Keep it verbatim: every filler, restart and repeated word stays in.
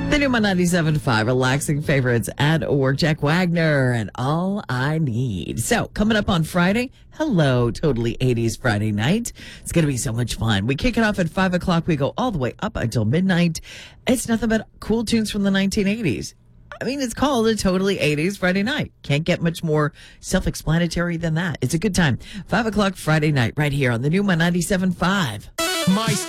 The new My ninety-seven point five relaxing favorites at or Jack Wagner and All I Need. So coming up on Friday, hello, Totally eighties Friday night. It's going to be so much fun. We kick it off at five o'clock. We go all the way up until midnight. It's nothing but cool tunes from the nineteen eighties. I mean, it's called a Totally eighties Friday night. Can't get much more self-explanatory than that. It's a good time. Five o'clock Friday night right here on the new My ninety-seven point five. My